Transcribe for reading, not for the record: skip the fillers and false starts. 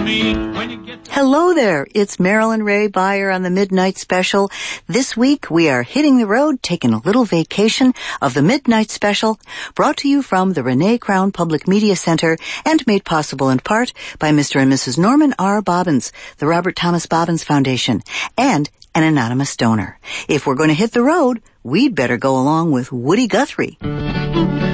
me when you get... Hello there, it's Marilyn Ray Beyer on the Midnight Special. This week we are hitting the road, taking a little vacation of the Midnight Special, brought to you from the Renee Crown Public Media Center and made possible in part by Mr. and Mrs. Norman R. Bobbins, the Robert Thomas Bobbins Foundation, and an anonymous donor. If we're going to hit the road, we'd better go along with Woody Guthrie.